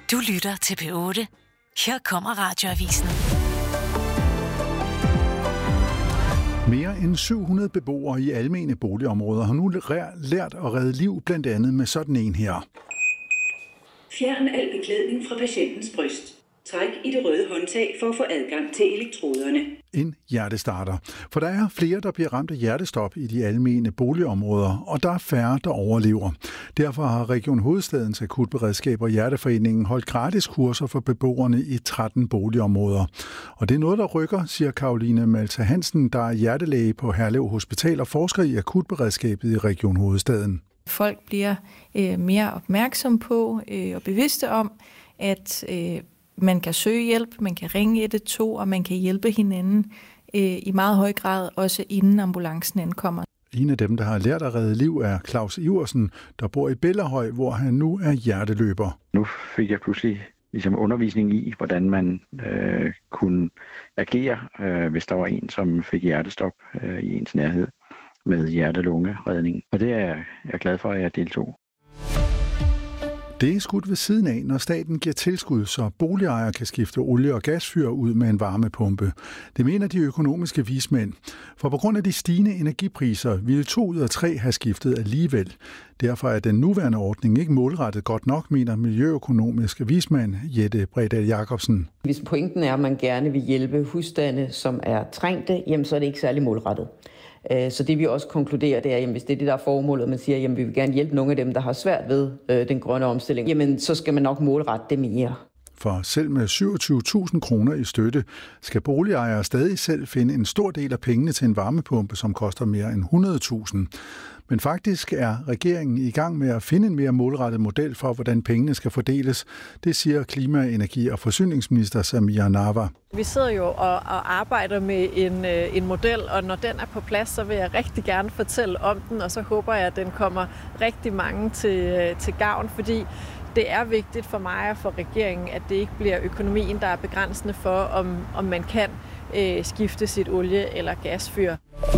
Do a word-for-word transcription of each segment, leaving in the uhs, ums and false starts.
Du lytter til P otte. Her kommer radioavisen. Mere end syv hundrede beboere i almene boligområder har nu lært at redde liv, blandt andet med sådan en her. Fjern al beklædning fra patientens bryst. Træk i det røde håndtag for at få adgang til elektroderne. En hjertestarter. For der er flere, der bliver ramt af hjertestop i de almene boligområder, og der er færre, der overlever. Derfor har Region Hovedstadens Akutberedskab og Hjerteforeningen holdt gratis kurser for beboerne i tretten boligområder. Og det er noget, der rykker, siger Caroline Malta Hansen, der er hjertelæge på Herlev Hospital og forsker i akutberedskabet i Region Hovedstaden. Folk bliver øh, mere opmærksom på øh, og bevidste om, at øh, man kan søge hjælp, man kan ringe et et to, og man kan hjælpe hinanden øh, i meget høj grad, også inden ambulancen ankommer. En af dem, der har lært at redde liv, er Claus Iversen, der bor i Bellerhøj, hvor han nu er hjerteløber. Nu fik jeg pludselig ligesom undervisning i, hvordan man øh, kunne agere, øh, hvis der var en, som fik hjertestop øh, i ens nærhed med hjerte-lunge-redning. Og det er jeg glad for, at jeg deltog. Det er skudt ved siden af, når staten giver tilskud, så boligejere kan skifte olie- og gasfyr ud med en varmepumpe. Det mener de økonomiske vismænd. For på grund af de stigende energipriser ville to ud af tre have skiftet alligevel. Derfor er den nuværende ordning ikke målrettet godt nok, mener miljøøkonomiske vismand Jette Bredal Jacobsen. Hvis pointen er, at man gerne vil hjælpe husstande, som er trængte, jamen så er det ikke særlig målrettet. Så det vi også konkluderer, det er, at hvis det er det, der er formålet, at man siger, at vi vil gerne hjælpe nogle af dem, der har svært ved øh, den grønne omstilling, jamen så skal man nok målrette det mere. For selv med syvogtyve tusind kroner i støtte, skal boligejere stadig selv finde en stor del af pengene til en varmepumpe, som koster mere end hundrede tusind. Men faktisk er regeringen i gang med at finde en mere målrettet model for, hvordan pengene skal fordeles. Det siger klima-, energi- og forsyningsminister Samira Nawa. Vi sidder jo og, og arbejder med en, en model, og når den er på plads, så vil jeg rigtig gerne fortælle om den, og så håber jeg, at den kommer rigtig mange til, til gavn, fordi det er vigtigt for mig og for regeringen, at det ikke bliver økonomien, der er begrænsende for, om, om man kan øh, skifte sit olie- eller gasfyr.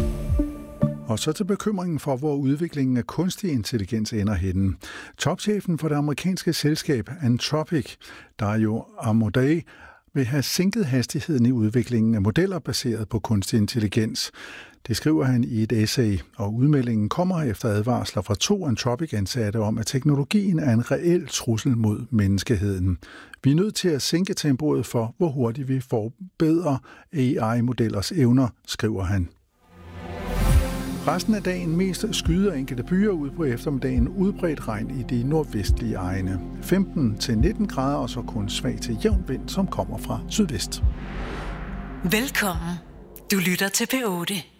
Og så til bekymringen for, hvor udviklingen af kunstig intelligens ender henne. Topchefen for det amerikanske selskab Anthropic, Dario Amodei, vil have sænket hastigheden i udviklingen af modeller baseret på kunstig intelligens. Det skriver han i et essay, og udmeldingen kommer efter advarsler fra to Anthropic-ansatte om, at teknologien er en reel trussel mod menneskeheden. Vi er nødt til at sænke tempoet for, hvor hurtigt vi forbedrer A I-modellers evner, skriver han. Resten af dagen mest skyder enkelte byer ud på eftermiddagen, udbredt regn i de nordvestlige egne. femten til nitten grader og så kun svag til jævn vind, som kommer fra sydvest. Velkommen. Du lytter til P otte.